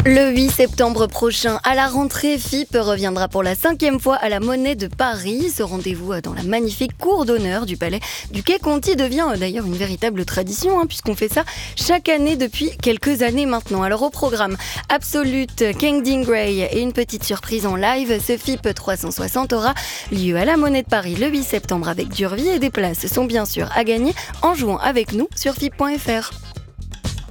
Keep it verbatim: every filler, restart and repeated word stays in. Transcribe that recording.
Le huit septembre prochain, à la rentrée, F I P reviendra pour la cinquième fois à la Monnaie de Paris. Ce rendez-vous dans la magnifique cour d'honneur du palais du Quai Conti devient d'ailleurs une véritable tradition, hein, puisqu'on fait ça chaque année depuis quelques années maintenant. Alors au programme, Absolute, Kangding Grey et une petite surprise en live, ce F I P trois cent soixante aura lieu à la Monnaie de Paris le huit septembre avec Durvie et des places sont bien sûr à gagner en jouant avec nous sur F I P point F R.